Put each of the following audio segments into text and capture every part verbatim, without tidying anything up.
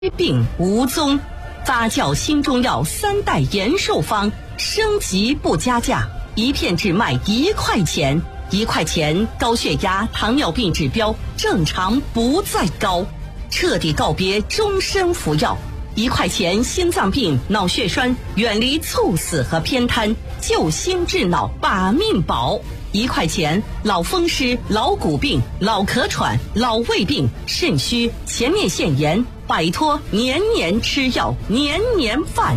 病无踪，发酵新中药三代延寿方升级不加价，一片只卖一块钱，一块钱高血压、糖尿病指标正常不再高，彻底告别终身服药。一块钱心脏病、脑血栓远离猝死和偏瘫，救心治脑把命保。一块钱老风湿、老骨病、老咳喘、老胃病、肾虚、前列腺炎，摆脱年年吃药、年年犯。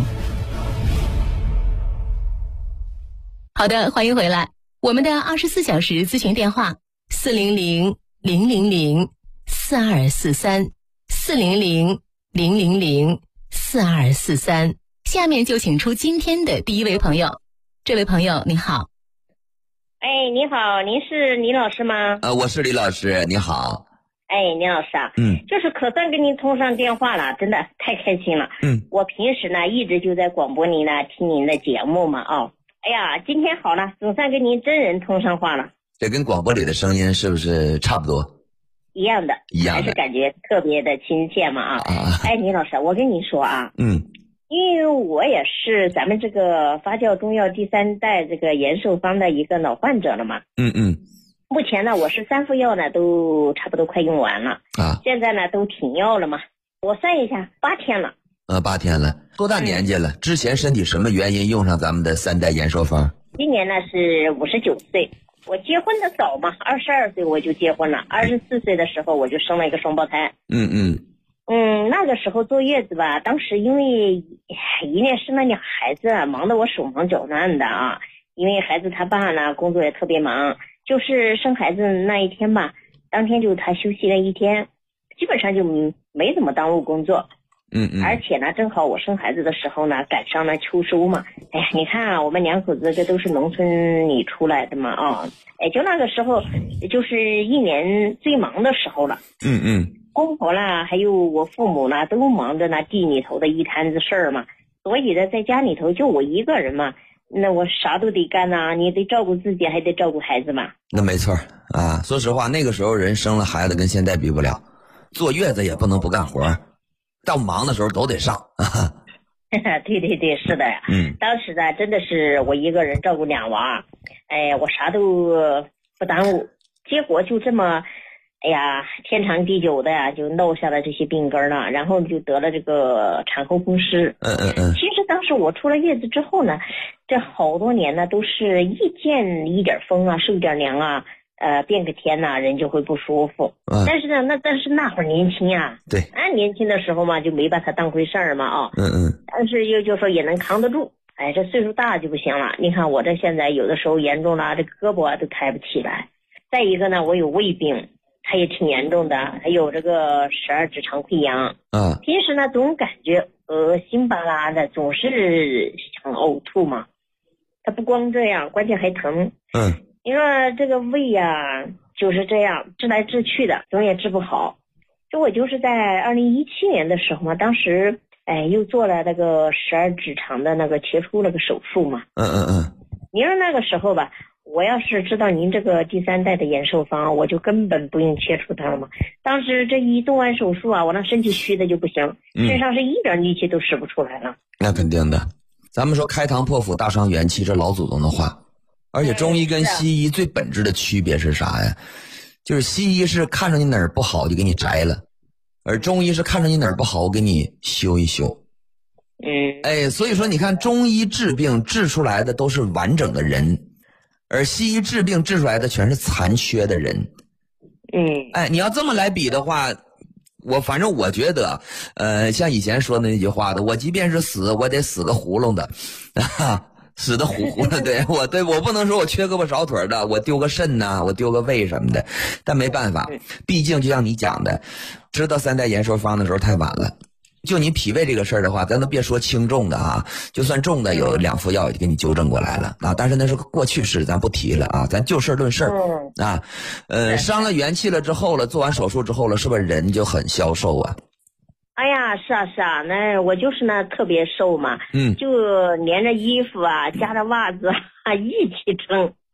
好的，欢迎回来。我们的二十四小时咨询电话四零零零零零四二四三四零零零零零四二四三。下面就请出今天的第一位朋友。这位朋友你好。 哎，你好，您是李老师吗？ 呃，我是李老师，你好。 哎，李老师啊， 嗯， 就是可算跟您通上电话了，真的太开心了。 嗯， 我平时呢一直就在广播里呢听您的节目嘛，哦，哎呀，今天好了，总算跟您真人通上话了。 这跟广播里的声音是不是差不多？ 一样的， 一样的， 还是感觉特别的亲切嘛啊。 啊哎，李老师，我跟你说啊， 嗯。 因为我也是咱们这个发酵中药第三代这个延寿方的一个老患者了嘛。 嗯嗯。 目前呢，我是三副药呢都差不多快用完了啊。 现在呢都停药了嘛。我算一下，八天了。 呃，八天了，多大年纪了？嗯、之前身体什么原因用上咱们的三代延寿方？ 今年呢是五十九岁，我结婚的早嘛，二十二岁我就结婚了，二十四岁的时候我就生了一个双胞胎。 嗯嗯。 嗯，那个时候坐月子吧，当时因为一面生了俩孩子，忙得我手忙脚乱的啊。因为孩子他爸呢工作也特别忙，就是生孩子那一天吧，当天就他休息了一天，基本上就没怎么耽误工作。 嗯嗯。 而且呢，正好我生孩子的时候呢，赶上了秋收嘛。哎呀，你看啊，我们两口子这都是农村里出来的嘛啊，哎，就那个时候，就是一年最忙的时候了。 嗯嗯。 公婆啦，还有我父母啦，都忙着那地里头的一摊子事儿嘛，所以呢，在家里头就我一个人嘛，那我啥都得干呐、啊，你得照顾自己，还得照顾孩子嘛。 那没错啊，说实话，那个时候人生了孩子跟现在比不了，坐月子也不能不干活，到忙的时候都得上。 对对对，是的呀。 嗯， 当时呢，真的是我一个人照顾俩娃，哎，我啥都不耽误，结果就这么。哎呀，天长地久的呀，就落下了这些病根了，然后就得了这个产后风湿。 嗯嗯嗯。 其实当时我出了月子之后呢，这好多年呢都是一见一点风啊，受点凉啊，呃，变个天呐、啊，人就会不舒服。 嗯。 但是呢，那但是那会儿年轻啊， 对， 俺年轻的时候嘛，就没把它当回事儿嘛啊。 嗯嗯。但是又就说也能扛得住。哎，这岁数大就不行了。你看我这现在有的时候严重了，这胳膊啊都抬不起来。再一个呢，我有胃病。它也挺严重的，还有这个十二指肠溃疡。 嗯， 平时呢总感觉恶心巴拉的，总是想呕吐嘛。它不光这样，关键还疼。 嗯， 你说这个胃呀、啊、就是这样治来治去的，总也治不好。就我就是在二零一七年的时候嘛，当时哎又做了那个十二指肠的那个切除那个手术嘛。 嗯嗯嗯。 你说那个时候吧。我要是知道您这个第三代的延寿方，我就根本不用切除它了嘛。当时这一动完手术啊，我那身体虚的就不行，身上是一点力气都使不出来了。 那肯定的，咱们说开膛破腹大伤元气，这老祖宗的话。而且中医跟西医最本质的区别是啥呀？就是西医是看着你哪儿不好就给你摘了，而中医是看着你哪儿不好我给你修一修。 嗯， 哎，所以说你看中医治病治出来的都是完整的人。而西医治病治出来的全是残缺的人。 嗯， 哎，你要这么来比的话，我反正我觉得，呃，像以前说的那句话的，我即便是死，我得死个糊弄的，啊，死的糊糊的。对我，对我不能说我缺胳膊少腿的，我丢个肾呐、啊，我丢个胃什么的，但没办法，毕竟就像你讲的，知道三代延寿方的时候太晚了。就你脾胃这个事儿的话，咱都别说轻重的啊，就算重的有两副药也给你纠正过来了啊。但是那是过去式，咱不提了啊，咱就事论事啊。呃，伤了元气了之后了，做完手术之后了，是不是人就很消瘦啊？ 哎呀，是啊是啊，那我就是那特别瘦嘛， 嗯， 就连着衣服啊，加着袜子啊一起称。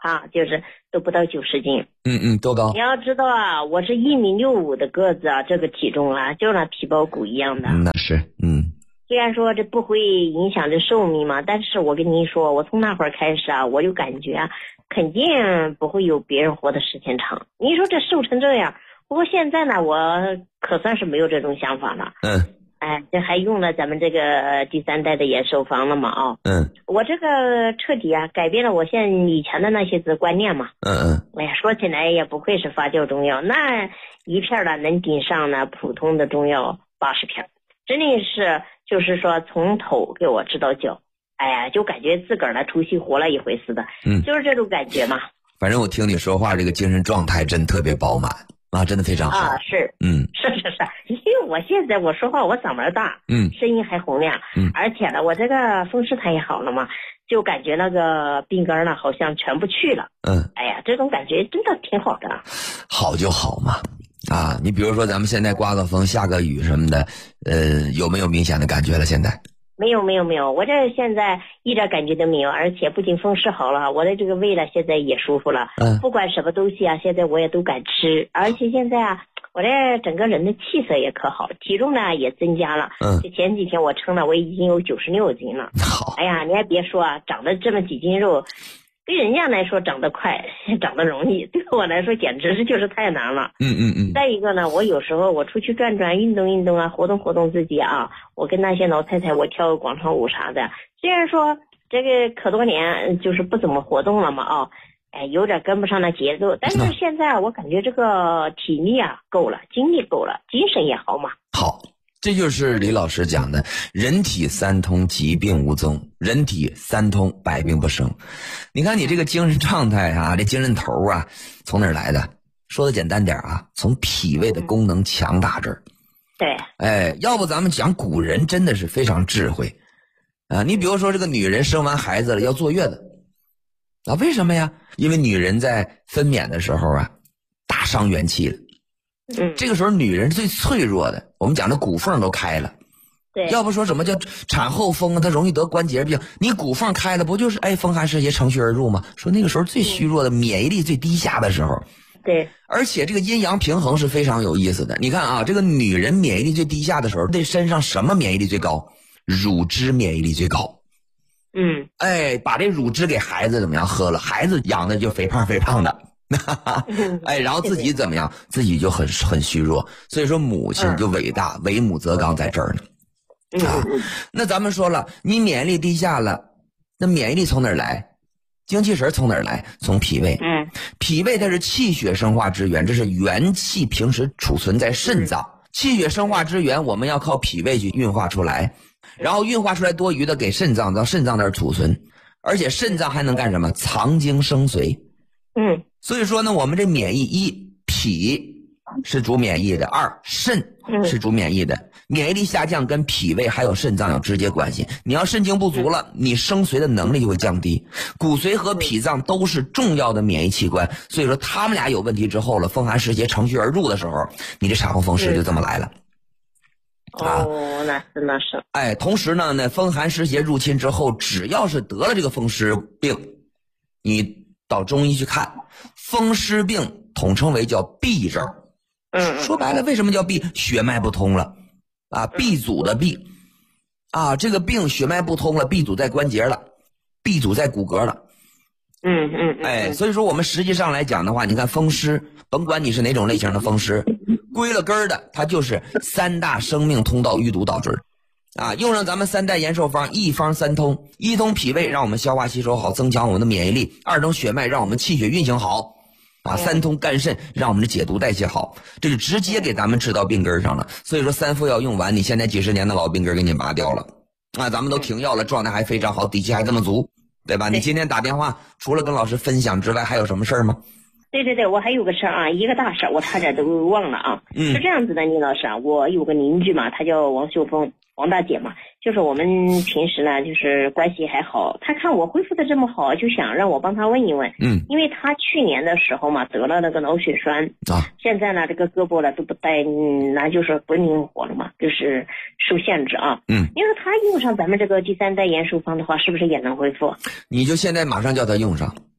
啊，就是都不到九十斤。 嗯嗯，多高你？要知道啊，我是一米六五的个子啊，这个体重啊，就那皮包骨一样的。 嗯那是，嗯虽然说这不会影响这寿命嘛，但是我跟您说，我从那会儿开始啊，我就感觉啊，肯定不会有别人活的时间长。你说这瘦成这样，不过现在呢，我可算是没有这种想法了。 嗯哎，这还用了咱们这个第三代的延寿方了嘛？啊、 嗯我这个彻底啊改变了我现在以前的那些子观念嘛。 嗯嗯， 哎呀，说起来也不愧是发酵中药，那一片呢能顶上呢普通的中药八十片，真的是就是说从头给我指导教，哎呀，就感觉自个儿呢重新活了一回似的， 嗯就是这种感觉嘛。 反正我听你说话，这个精神状态真特别饱满啊，真的非常好。 啊，是嗯是是是，因为我现在我说话我嗓门大， 嗯声音还洪亮， 嗯而且呢我这个风湿它也好了嘛，就感觉那个病根呢好像全部去了， 嗯， 哎呀，这种感觉真的挺好的。 好就好嘛。啊，你比如说咱们现在刮个风、下个雨什么的，呃，有没有明显的感觉了？现在？ 没有没有没有，我这现在一点感觉都没有，而且不仅风湿好了，我的这个胃呢现在也舒服了。 嗯不管什么东西啊，现在我也都敢吃，而且现在啊，我这整个人的气色也可好，体重呢也增加了。 嗯， 就前几天我称了，我已经有九十六斤了。 好。 哎呀，你还别说啊，长了这么几斤肉，对人家来说长得快，长得容易，对我来说简直是就是太难了。 嗯嗯嗯再一个呢，我有时候我出去转转、运动运动啊，活动活动自己啊，我跟那些老太太我跳个广场舞啥的。虽然说这个可多年就是不怎么活动了嘛啊，哎，有点跟不上那节奏，但是现在我感觉这个体力啊够了，精力够了，精神也好嘛。 好，这就是李老师讲的人体三通，疾病无踪；人体三通，百病不生。你看你这个精神状态啊，这精神头啊，从哪儿来的？说的简单点啊，从脾胃的功能强大这儿。 对， 哎，要不咱们讲古人真的是非常智慧啊！你比如说这个女人生完孩子了要坐月子啊，为什么呀？因为女人在分娩的时候啊，大伤元气了。 嗯， 这个时候女人最脆弱的，我们讲的骨缝都开了。 对， 要不说什么叫产后风啊，它容易得关节病。你骨缝开了，不就是哎风寒湿邪乘虚而入吗？说那个时候最虚弱的，免疫力最低下的时候。 对， 而且这个阴阳平衡是非常有意思的。你看啊，这个女人免疫力最低下的时候，对身上什么免疫力最高？乳汁免疫力最高。 嗯， 哎，把这乳汁给孩子怎么样喝了，孩子养的就肥胖肥胖的。哎，然后自己怎么样？自己就很很虚弱。所以说母亲就伟大，为母则刚在这儿呢。啊，那咱们说了，你免疫力低下了，那免疫力从哪儿来？精气神从哪儿来？从脾胃。 嗯， 脾胃它是气血生化之源，这是元气平时储存在肾脏。气血生化之源，我们要靠脾胃去运化出来，然后运化出来多余的给肾脏，到肾脏那儿储存。而且肾脏还能干什么？藏精生髓。 嗯， 所以说呢，我们这免疫一脾是主免疫的，二肾是主免疫的。免疫力下降跟脾胃还有肾脏有直接关系。你要肾精不足了，你生髓的能力就会降低。骨髓和脾脏都是重要的免疫器官，所以说他们俩有问题之后了，风寒湿邪乘虚而入的时候，你这产后风湿就这么来了。 啊、哦，那是那是。 哎，同时呢，那风寒湿邪入侵之后，只要是得了这个风湿病，你到中医去看，风湿病统称为叫痹症。 嗯， 说白了，为什么叫痹？血脉不通了。啊，闭阻的闭，啊，这个病血脉不通了，闭阻在关节了，闭阻在骨骼了。 嗯嗯嗯。 哎，所以说我们实际上来讲的话，你看风湿，甭管你是哪种类型的风湿，归了根儿的，它就是三大生命通道淤堵导致。啊，用上咱们三代延寿方，一方三通，一通脾胃，让我们消化吸收好，增强我们的免疫力；二通血脉，让我们气血运行好。啊，三通肝肾，让我们的解毒代谢好，这是直接给咱们治到病根上了。所以说三副药用完，你现在几十年的老病根给你拔掉了。啊，咱们都停药了，状态还非常好，底气还这么足，对吧？你今天打电话，除了跟老师分享之外，还有什么事儿吗？ 对对对，我还有个事儿啊，一个大事儿，我差点都忘了啊。 嗯， 是这样子的，倪老师啊，我有个邻居嘛，她叫王秀峰，王大姐嘛，就是我们平时呢，就是关系还好。她看我恢复的这么好，就想让我帮她问一问。 嗯， 因为她去年的时候嘛，得了那个脑血栓啊， 现在呢，这个胳膊呢都不带，嗯，那就是不灵活了嘛，就是受限制啊。 嗯， 你说她用上咱们这个第三代延寿方的话，是不是也能恢复？ 你就现在马上叫她用上。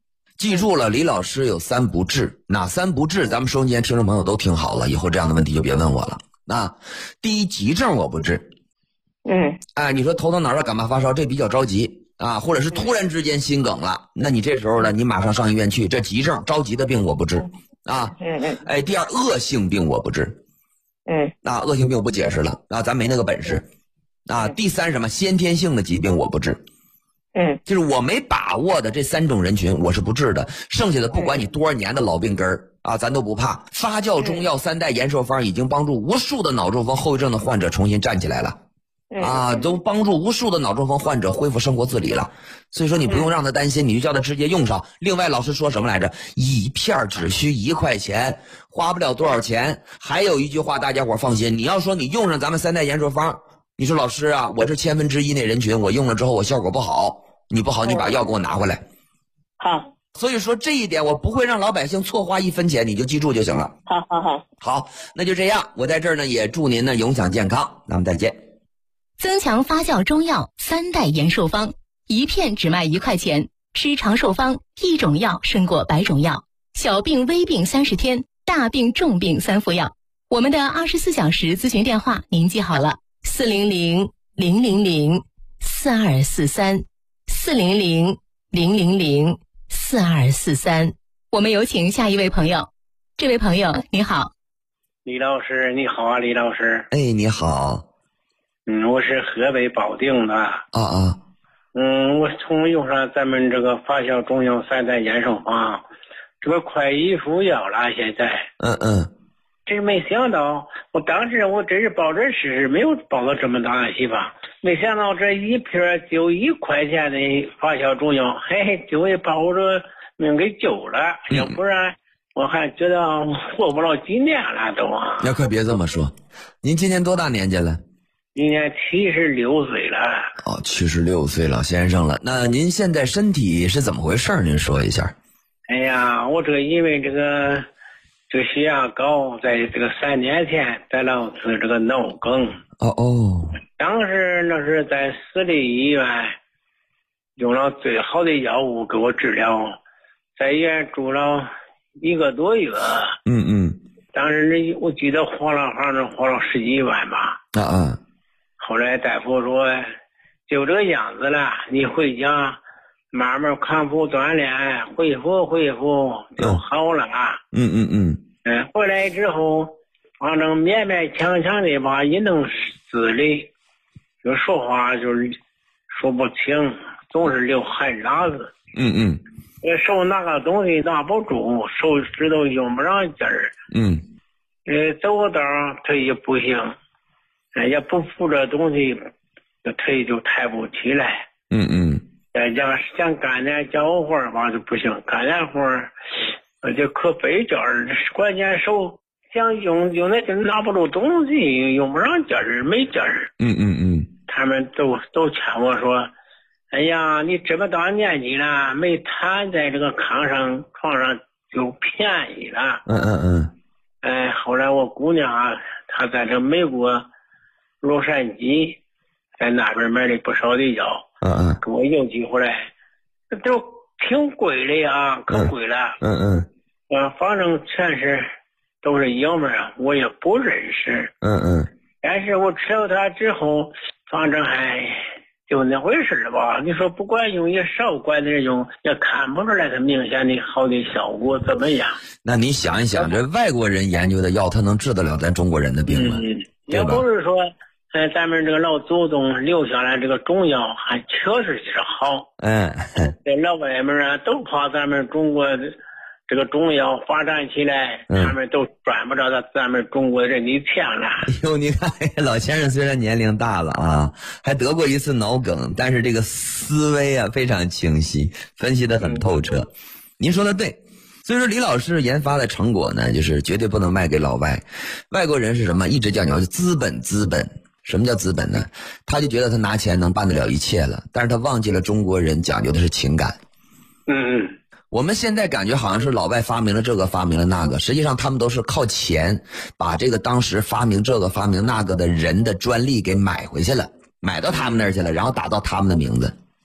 记住了，李老师有三不治，哪三不治？咱们收音间听众朋友都听好了，以后这样的问题就别问我了。那第一，急症我不治。 嗯， 哎，你说头疼脑热感冒发烧，这比较着急啊，或者是突然之间心梗了，那你这时候呢，你马上上医院去，这急症着急的病我不治啊。 嗯嗯。 哎，第二，恶性病我不治。 嗯。 啊，恶性病我不解释了啊，咱没那个本事啊。第三，什么先天性的疾病我不治。 嗯， 就是我没把握的这三种人群我是不治的，剩下的不管你多少年的老病根儿啊，咱都不怕。发酵中药三代延寿方已经帮助无数的脑中风后遗症的患者重新站起来了，啊，都帮助无数的脑中风患者恢复生活自理了。所以说你不用让他担心，你就叫他直接用上。另外老师说什么来着？一片只需一块钱，花不了多少钱。还有一句话大家伙放心，你要说你用上咱们三代延寿方，你说老师啊，我是千分之一那人群，我用了之后我效果不好，你不好你把药给我拿回来。 好， 所以说这一点我不会让老百姓错花一分钱，你就记住就行了。 好好好， 好，那就这样，我在这儿呢也祝您呢永享健康，咱们再见。 增强发酵中药三代延寿方，一片只卖一块钱，吃长寿方，一种药胜过百种药，小病微病三十天，大病重病三副药。我们的二十四小时咨询电话您记好了，四零零零零零四二四三，四零零零零零四二四三。我们有请下一位朋友。这位朋友你好。 李老师你好啊，李老师。 哎，你好。 嗯，我是河北保定的。 啊啊。 嗯，我从用上咱们这个发酵中药三代延寿方，这个快一副药了现在。 嗯嗯。 真没想到，我当时我真是抱着试试，没有抱到这么大的希望。没想到这一片就一块钱的发酵中药，嘿嘿，就给把我这命给救了。嗯、要不然我还觉得活不了几年了都啊。 那可别这么说，您今年多大年纪了？ 今年七十六岁了。 哦，七十六岁老先生了。那您现在身体是怎么回事？您说一下。 哎呀，我这个因为这个。这个血压高，在这个三年前得了次这个脑梗。 哦哦。 当时那是在私立医院用了最好的药物给我治疗，在医院住了一个多月。 嗯嗯。 当时我记得花了好像花了十几万吧。 啊啊。 后来大夫说就这个样子了，你回家慢慢康复锻炼，恢复恢复就好了啊。 嗯嗯嗯。 嗯，回来之后，反正勉勉强强的吧，也能自理，就说话就是说不清，总是流汗喇子。 嗯嗯。 手拿个东西拿不住，手指头用不上劲儿。 嗯。 呃，走个道腿也不行，呃，也不扶着东西，腿就抬不起来。 嗯嗯。 再加想干点家务活吧就不行，干点活呃就可费劲儿，关键手想用用那劲拿不住东西，用不上劲儿，没劲儿。 嗯嗯嗯。 他们都都劝我说：“哎呀，你这么大年纪了，没瘫在这个炕上床上就便宜了。” 嗯嗯嗯。 哎，后来我姑娘啊，她在这美国洛杉矶，在那边买了不少的药。 嗯嗯， 给我邮寄回来，都挺贵的啊，可贵了。 嗯嗯， 呃，反正全是都是洋味儿，我也不认识。 嗯嗯， 但是我吃了它之后，反正还就那回事吧。你说不管用也少，管点用也看不出来它明显的好的效果怎么样。 那你想一想，这外国人研究的药，它能治得了咱中国人的病吗？ 嗯，也不是说。呃，咱们这个老祖宗留下来这个中药还确实是好。嗯，这老外们啊都怕咱们中国的这个中药发展起来，嗯、他们都赚不着咱咱们中国人的钱了。 哎呦，你看老先生虽然年龄大了啊，还得过一次脑梗，但是这个思维啊非常清晰，分析得很透彻。嗯、您说的对。所以说李老师研发的成果呢，就是绝对不能卖给老外。外国人是什么？一直讲究资本，资本。什么叫资本呢？他就觉得他拿钱能办得了一切了，但是他忘记了中国人讲究的是情感。 嗯， 我们现在感觉好像是老外发明了这个发明了那个，实际上他们都是靠钱把这个当时发明这个发明那个的人的专利给买回去了，买到他们那儿去了，然后打到他们的名字。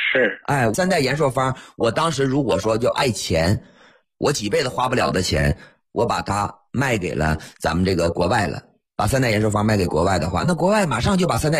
是， 哎，三代延寿方，我当时如果说就爱钱，我几辈子花不了的钱，我把它卖给了咱们这个国外了，把三代延寿方卖给国外的话，那国外马上就把三代